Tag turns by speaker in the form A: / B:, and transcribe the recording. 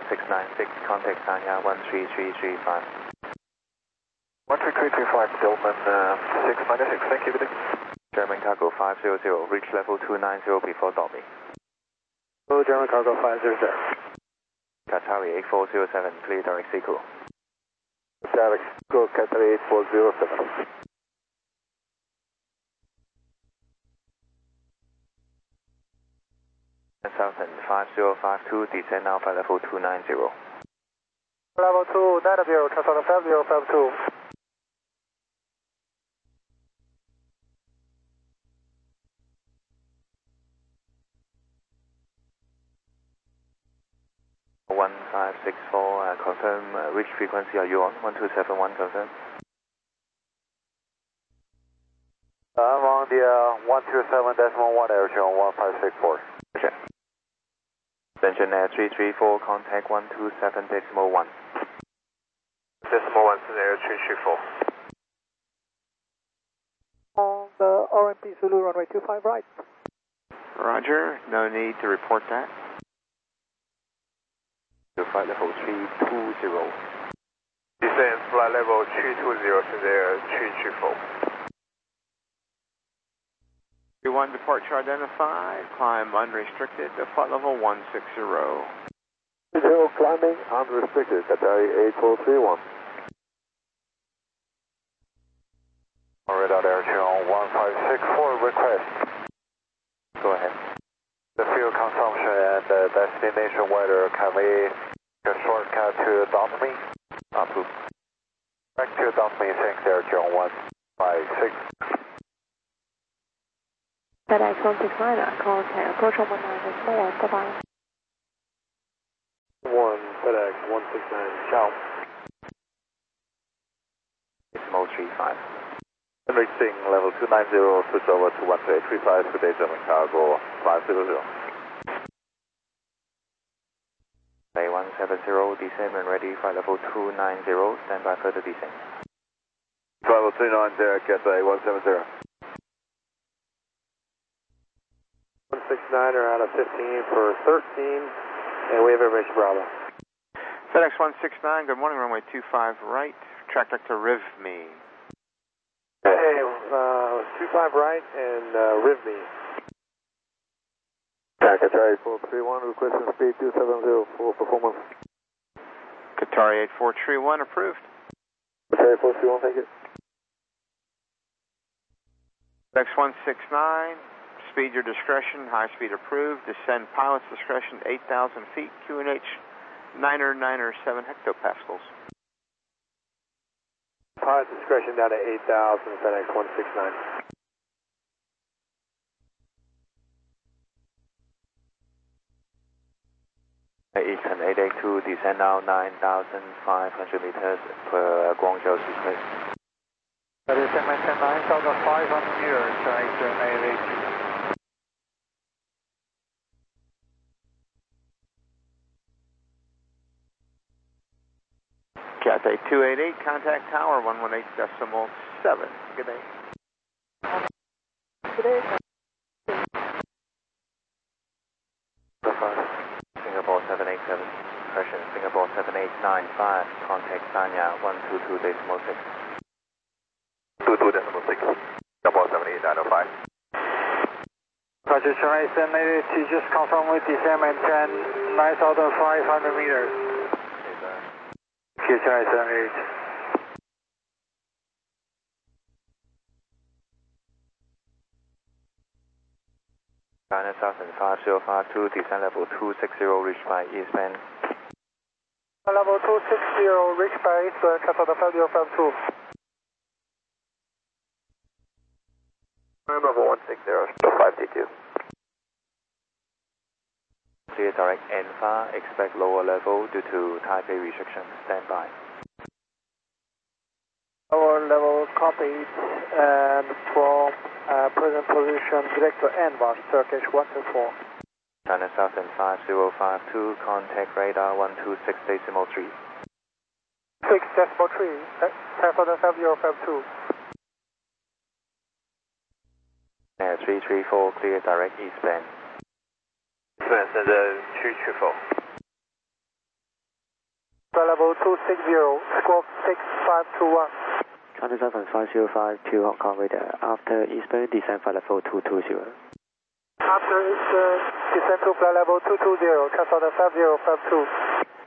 A: 1696, contact Sanya 13335.
B: 13335, Delman 696, thank you.
A: German Cargo 500, reach level 290 before Dolby.
B: Hello, German Cargo 500.
A: Qatari 8407, clear direct Sequel.
B: Direct Sequel, Qatari 8407.
A: Southern 5052, descend now by level 290.
B: Level 290, Southern 5052.
A: One 564, confirm which frequency are you on? 1271, confirm.
B: I'm on the 127.1 air channel 1564.
A: Okay. Attention Air 334, contact 127.1.
B: Decimal 1 to Air 334. On the RMP Zulu runway 25 right.
A: Roger, no need to report that. To flight level 320.
B: Descend flight level 320 to Air 334.
A: 21 departure identified, climb unrestricted to flight level 160.
B: Hill climbing unrestricted, Qatari 8431. Radar Air channel 1564, request.
A: Go ahead.
B: The fuel consumption and the destination weather, can we get a shortcut to Dotmy?
A: Approved.
B: Back to Dotmy, thanks Air channel 156.
C: FedEx 169, contact approach 191, bye-bye.
B: 1 FedEx 169, ciao.
A: Decimal 35.
B: Reaching level 290, switch over to 12835, good day German Cargo 500.
A: Bay 170, descend when ready, flight level 290, stand by further descent.
B: Level 290, Qatari 170. 169er out of 15 for 13, and we have information Bravo.
A: FedEx 169, good morning, runway 25 right, track to RIVME.
B: Hey, 25 right and RIVME. Qatari 431, requesting speed 270 for performance.
A: Qatari 8431, approved.
B: Qatari 431, thank you.
A: FedEx 169, speed your discretion, high speed approved, descend pilot's discretion 8,000 feet, QNH 997 hectopascals.
B: Pilot discretion down to 8,000, FedEx 169.
A: Eastern 882, descend now 9,500 meters per Guangzhou Express.
B: Descend maintain 9,500 meters, Eastern 882.
A: Cathay 288, contact tower 118.7. Good day.
C: Good day.
A: Singapore 787, correction, Singapore 7895, contact Sanya 122.6.
B: 22.6, Singapore 78905. Roger, Chennai 780, just confirm with descent maintain 9,500 meters. Chennai 780.
A: China Southern 5052, descend level 260, reached by eastbound.
B: Level 260, reached by eastbound, Qatar 5052. Level 160, still 5TQ.
A: Clear direct N-FAR, expect lower level due to Taipei restriction, stand by.
B: Lower level copied, and from present position, direct to NVAR, Turkish 124.
A: China Southern 5052, contact radar 126.3.
B: 6.3, Qatar 5052.
A: Air 334, clear direct eastbound.
B: Eastbound, 334. level 260, squawk 6521.
D: China 75052 Hong Kong radar. After eastbound, descend flight level 220.
B: After eastbound, descend to flight level 220, China 75052.